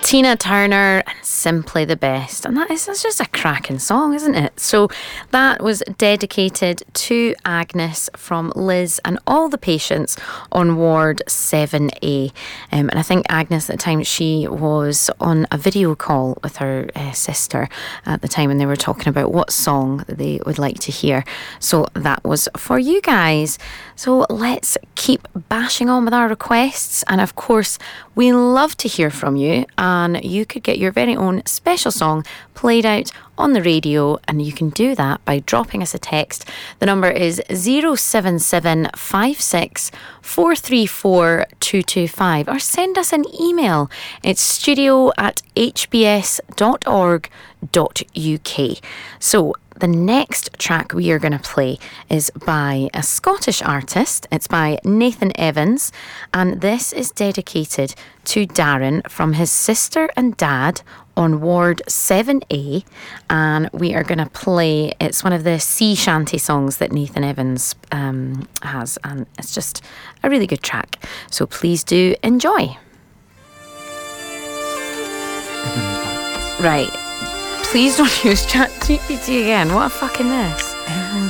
Tina Turner and Simply the Best. And that's just a cracking song, isn't it? So that was dedicated to Agnes from Liz and all the patients on Ward 7A. And I think Agnes at the time, she was on a video call with her sister at the time, and they were talking about what song they would like to hear. So that was for you guys. So let's keep bashing on with our requests. And of course, we love to hear from you. And you could get your very own special song played out on the radio, and you can do that by dropping us a text. The number is 07756 434 225, or send us an email. It's studio@hbs.org.uk. So the next track we are going to play is by a Scottish artist. It's by Nathan Evans, and this is dedicated to Darren from his sister and dad on Ward 7A, and we are going to play, it's one of the sea shanty songs that Nathan Evans has, and it's just a really good track. So please do enjoy. Right. Please don't use ChatGPT again. What a fucking mess.